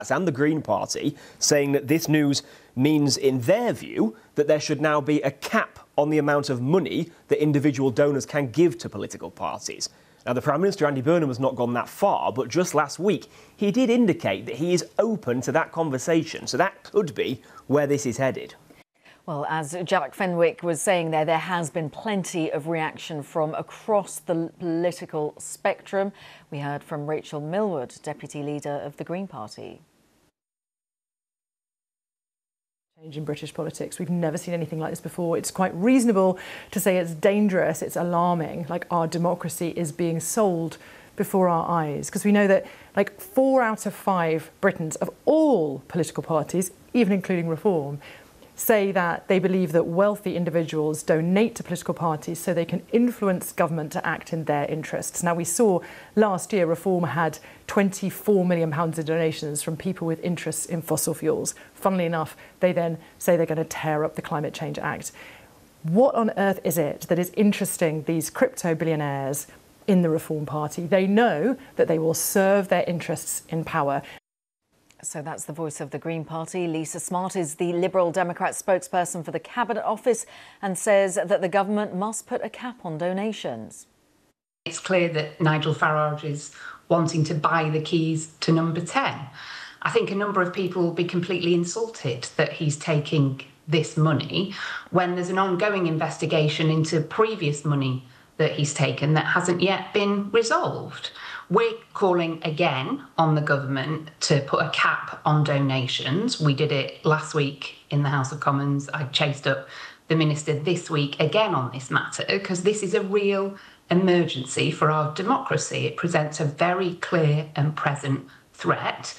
and the Green Party, saying that this news means, in their view, that there should now be a cap on the amount of money that individual donors can give to political parties. Now, the Prime Minister, Andy Burnham, has not gone that far, but just last week he did indicate that he is open to that conversation, so that could be where this is headed. Well, as Jack Fenwick was saying there has been plenty of reaction from across the political spectrum. We heard from Rachel Millward, Deputy Leader of the Green Party. Change in British politics. We've never seen anything like this before. It's quite reasonable to say it's dangerous, it's alarming, like our democracy is being sold before our eyes. Because we know that like 4 out of 5 Britons of all political parties, even including Reform, say that they believe that wealthy individuals donate to political parties so they can influence government to act in their interests. Now, we saw last year Reform had £24 million in donations from people with interests in fossil fuels. Funnily enough, they then say they're going to tear up the Climate Change Act. What on earth is it that is interesting these crypto billionaires in the Reform Party? They know that they will serve their interests in power. So that's the voice of the Green Party. Lisa Smart is the Liberal Democrat spokesperson for the Cabinet Office and says that the government must put a cap on donations. It's clear that Nigel Farage is wanting to buy the keys to number 10. I think a number of people will be completely insulted that he's taking this money when there's an ongoing investigation into previous money that he's taken that hasn't yet been resolved. We're calling again on the government to put a cap on donations. We did it last week in the House of Commons. I chased up the Minister this week again on this matter because this is a real emergency for our democracy. It presents a very clear and present threat.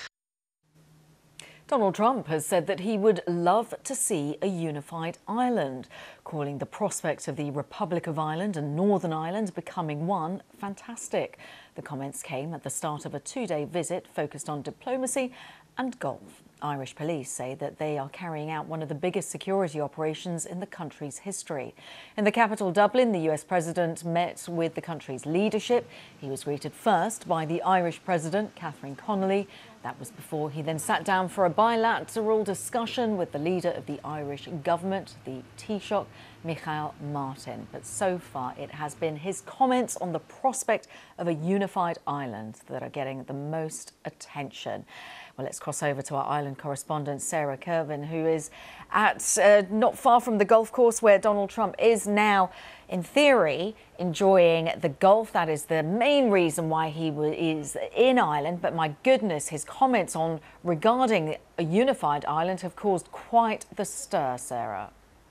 Donald Trump has said that he would love to see a unified Ireland, calling the prospect of the Republic of Ireland and Northern Ireland becoming one fantastic. The comments came at the start of a 2-day visit focused on diplomacy and golf. Irish police say that they are carrying out one of the biggest security operations in the country's history. In the capital, Dublin, the US President met with the country's leadership. He was greeted first by the Irish President, Catherine Connolly. That was before he then sat down for a bilateral discussion with the leader of the Irish government, the Taoiseach, Micheál Martin. But so far, it has been his comments on the prospect of a unified Ireland that are getting the most attention. Well, let's cross over to our Ireland correspondent, Sarah Kirvin, who is at not far from the golf course where Donald Trump is now, in theory, enjoying the golf. That is the main reason why he is in Ireland. But my goodness, his comments on regarding a unified Ireland have caused quite the stir, Sarah.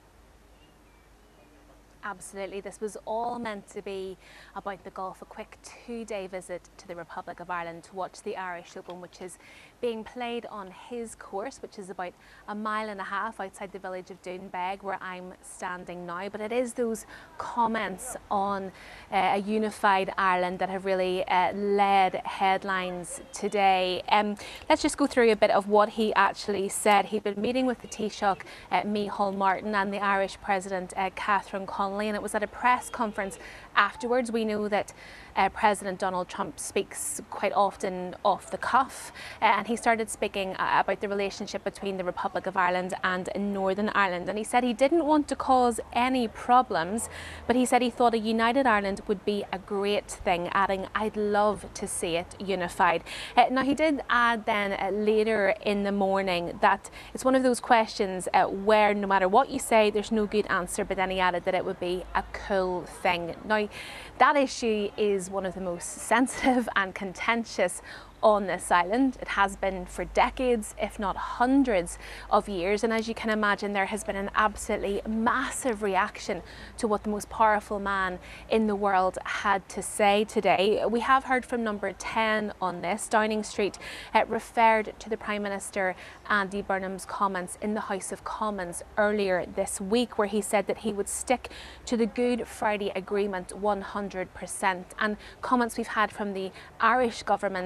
Absolutely. This was all meant to be about the golf, a quick 2-day visit to the Republic of Ireland to watch the Irish Open, which is being played on his course, which is about 1.5 miles outside the village of Doonbeg, where I'm standing now. But it is those comments on a unified Ireland that have really led headlines today. Let's just go through a bit of what he actually said. He'd been meeting with the Taoiseach, Micheál Martin, and the Irish President, Catherine Connolly, and it was at a press conference afterwards. We know that President Donald Trump speaks quite often off the cuff, and he started speaking about the relationship between the Republic of Ireland and Northern Ireland, and he said he didn't want to cause any problems, but he said he thought a united Ireland would be a great thing, adding, "I'd love to see it unified." Now, he did add then later in the morning that it's one of those questions where no matter what you say, there's no good answer, but then he added that it would be a cool thing. Now, that issue is one of the most sensitive and contentious on this island. It has been for decades, if not hundreds of years, and as you can imagine, there has been an absolutely massive reaction to what the most powerful man in the world had to say today. We have heard from number 10 on this. Downing Street referred to the Prime Minister Andy Burnham's comments in the House of Commons earlier this week, where he said that he would stick to the Good Friday Agreement 100%, and comments we've had from the Irish government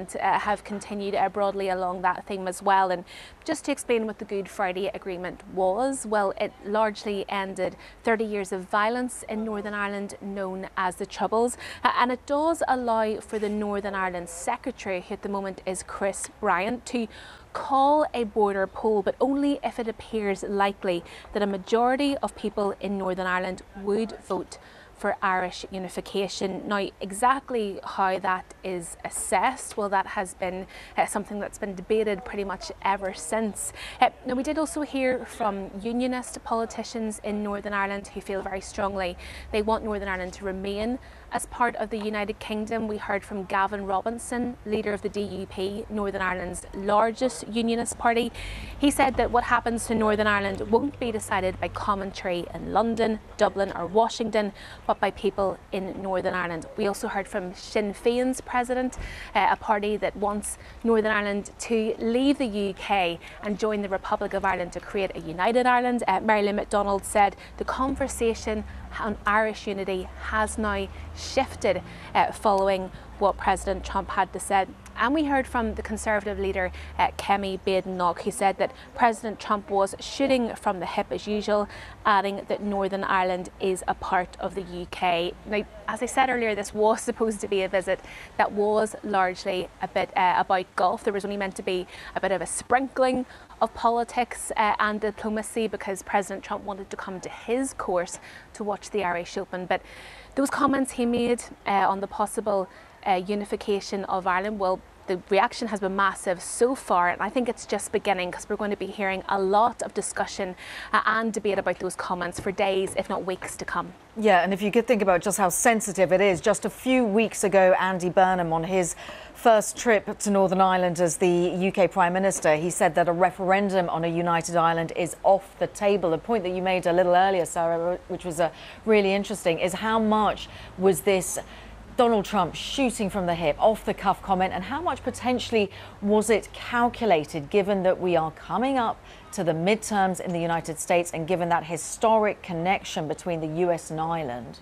have continued broadly along that theme as well. And just to explain what the Good Friday Agreement was, well, it largely ended 30 years of violence in Northern Ireland known as the Troubles, and it does allow for the Northern Ireland Secretary, who at the moment is Chris Bryant, to call a border poll, but only if it appears likely that a majority of people in Northern Ireland would vote for Irish unification. Now, exactly how that is assessed, well, that has been something that's been debated pretty much ever since. Now, we did also hear from unionist politicians in Northern Ireland who feel very strongly they want Northern Ireland to remain as part of the United Kingdom. We heard from Gavin Robinson, leader of the DUP, Northern Ireland's largest unionist party. He said that what happens to Northern Ireland won't be decided by commentary in London, Dublin or Washington, but by people in Northern Ireland. We also heard from Sinn Féin's president, a party that wants Northern Ireland to leave the UK and join the Republic of Ireland to create a united Ireland. Mary Lou McDonald said the conversation on Irish unity has now shifted following what President Trump had to say. And we heard from the Conservative leader, Kemi Badenoch, who said that President Trump was shooting from the hip as usual, adding that Northern Ireland is a part of the UK. Now, as I said earlier, this was supposed to be a visit that was largely a bit about golf. There was only meant to be a bit of a sprinkling of politics and diplomacy because President Trump wanted to come to his course to watch the Irish Open. But those comments he made on the possible unification of Ireland, well, the reaction has been massive so far, and I think it's just beginning because we're going to be hearing a lot of discussion and debate about those comments for days, if not weeks to come. Yeah, and if you could think about just how sensitive it is, just a few weeks ago, Andy Burnham, on his first trip to Northern Ireland as the UK Prime Minister, he said that a referendum on a united Ireland is off the table. The point that you made a little earlier, Sarah, which was really interesting, is how much was this Donald Trump shooting from the hip, off-the-cuff comment, and how much potentially was it calculated, given that we are coming up to the midterms in the United States and given that historic connection between the US and Ireland?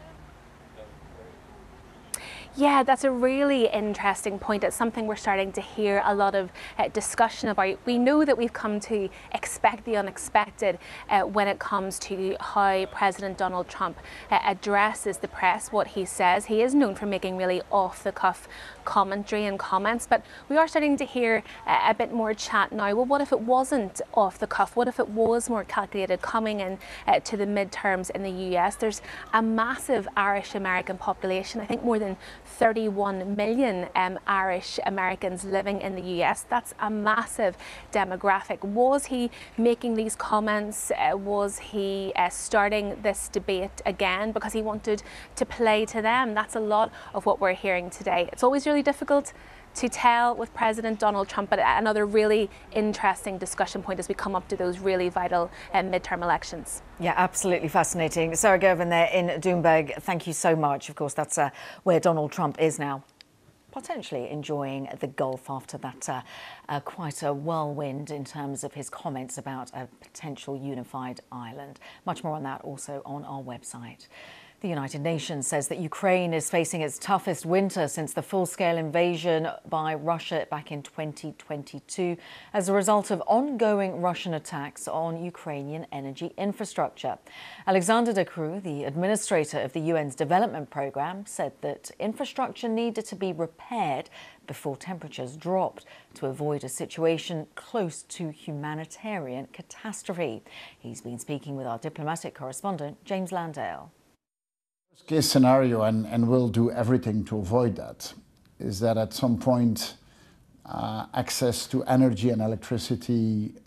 Yeah, that's a really interesting point. It's something we're starting to hear a lot of discussion about. We know that we've come to expect the unexpected when it comes to how President Donald Trump addresses the press, what he says. He is known for making really off-the-cuff commentary and comments, but we are starting to hear a bit more chat now. Well, what if it wasn't off the cuff? What if it was more calculated coming in to the midterms in the US? There's a massive Irish American population. I think more than 31 million Irish Americans living in the US. That's a massive demographic. Was he making these comments? Was he starting this debate again because he wanted to play to them? That's a lot of what we're hearing today. It's always really difficult to tell with President Donald Trump, but another really interesting discussion point as we come up to those really vital midterm elections. Yeah, absolutely fascinating. Sarah Girvan there in Doonbeg, thank you so much. Of course, that's where Donald Trump is now, potentially enjoying the Gulf after that quite a whirlwind in terms of his comments about a potential unified Ireland. Much more on that also on our website. The United Nations says that Ukraine is facing its toughest winter since the full-scale invasion by Russia back in 2022 as a result of ongoing Russian attacks on Ukrainian energy infrastructure. Alexander De Croo, the administrator of the UN's development programme, said that infrastructure needed to be repaired before temperatures dropped to avoid a situation close to humanitarian catastrophe. He's been speaking with our diplomatic correspondent, James Landale. Worst case scenario, and we'll do everything to avoid that, is that at some point access to energy and electricity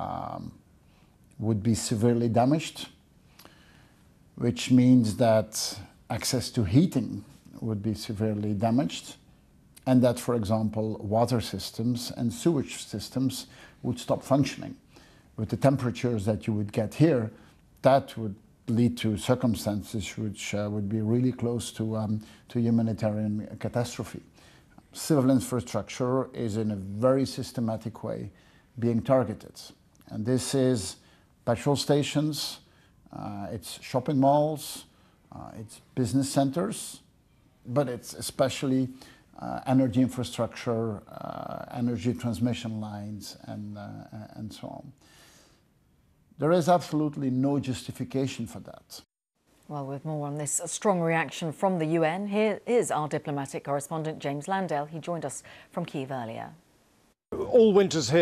would be severely damaged, which means that access to heating would be severely damaged, and that, for example, water systems and sewage systems would stop functioning. With the temperatures that you would get here, that would lead to circumstances which would be really close to humanitarian catastrophe. Civil infrastructure is in a very systematic way being targeted. And this is petrol stations, it's shopping malls, it's business centers, but it's especially energy infrastructure, energy transmission lines, and so on. There is absolutely no justification for that. Well, with more on this strong reaction from the UN, here is our diplomatic correspondent James Landale. He joined us from Kyiv earlier. All winter's here.